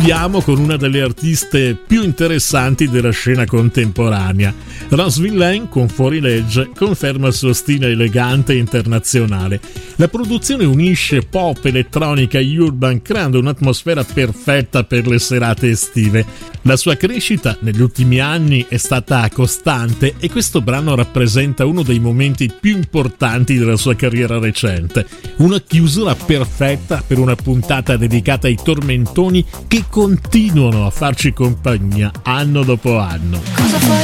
chiudiamo con una delle artiste più interessanti della scena contemporanea. Rose Villain, con Fuorilegge, conferma il suo stile elegante e internazionale. La produzione unisce pop, elettronica e urban, creando un'atmosfera perfetta per le serate estive. La sua crescita negli ultimi anni è stata costante e questo brano rappresenta uno dei momenti più importanti della sua carriera recente. Una chiusura perfetta per una puntata dedicata ai tormentoni che continuano a farci compagnia anno dopo anno.